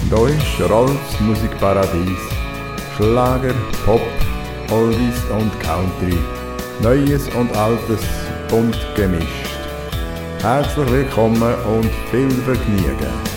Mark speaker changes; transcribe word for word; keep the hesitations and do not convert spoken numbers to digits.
Speaker 1: Hier ist Rolfs Musikparadies. Schlager, Pop, Oldies und Country. Neues und Altes bunt gemischt. Herzlich willkommen und viel Vergnügen.